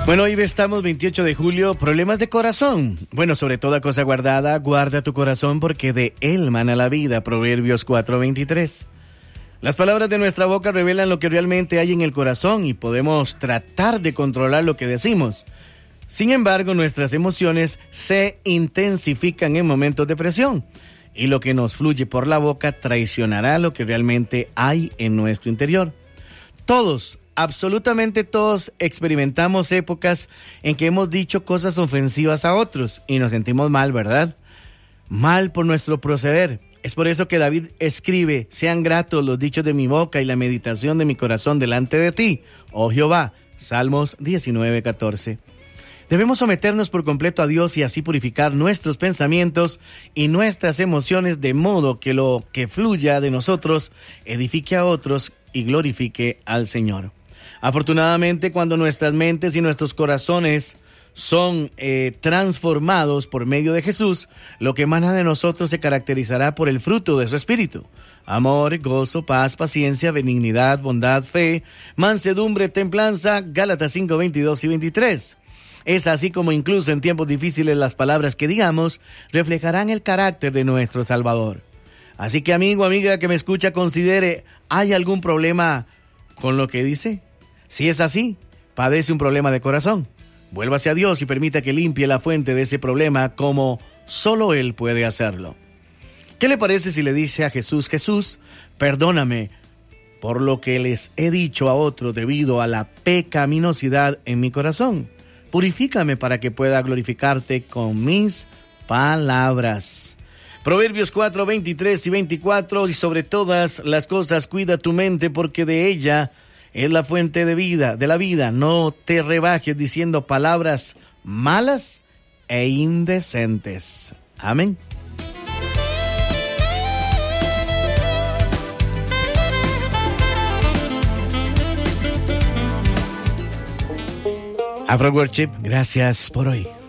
Bueno, hoy estamos 28 de julio, problemas de corazón. Bueno, sobre toda cosa guardada, guarda tu corazón porque de él mana la vida, Proverbios 4:23. Las palabras de nuestra boca revelan lo que realmente hay en el corazón y podemos tratar de controlar lo que decimos. Sin embargo, nuestras emociones se intensifican en momentos de presión y lo que nos fluye por la boca traicionará lo que realmente hay en nuestro interior. Todos, absolutamente todos, experimentamos épocas en que hemos dicho cosas ofensivas a otros y nos sentimos mal, ¿verdad? Mal por nuestro proceder. Es por eso que David escribe: sean gratos los dichos de mi boca y la meditación de mi corazón delante de ti, oh Jehová. Salmos 19:14. Debemos someternos por completo a Dios y así purificar nuestros pensamientos y nuestras emociones de modo que lo que fluya de nosotros edifique a otros y glorifique al Señor. Afortunadamente, cuando nuestras mentes y nuestros corazones son transformados por medio de Jesús, lo que emana de nosotros se caracterizará por el fruto de su espíritu: amor, gozo, paz, paciencia, benignidad, bondad, fe, mansedumbre, templanza. Gálatas 5:22 y 23. Es así como incluso en tiempos difíciles las palabras que digamos reflejarán el carácter de nuestro Salvador. Así que, amigo, amiga que me escucha, considere: ¿hay algún problema con lo que dice? Si es así, padece un problema de corazón. Vuélvase a Dios y permita que limpie la fuente de ese problema como solo Él puede hacerlo. ¿Qué le parece si le dice a Jesús: Jesús, perdóname por lo que les he dicho a otros debido a la pecaminosidad en mi corazón? Purifícame para que pueda glorificarte con mis palabras. Proverbios 4:23 y 24. Y sobre todas las cosas cuida tu mente, porque de ella es la fuente de la vida. No te rebajes diciendo palabras malas e indecentes. Amén. Afro Worship, gracias por hoy.